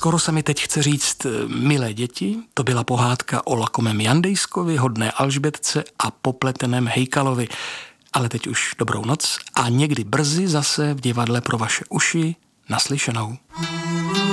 Skoro se mi teď chce říct milé děti, to byla pohádka o lakomém Jandejskovi, hodné Alžbětce a popleteném Hejkalovi. Ale teď už dobrou noc a někdy brzy zase v divadle pro vaše uši naslyšenou.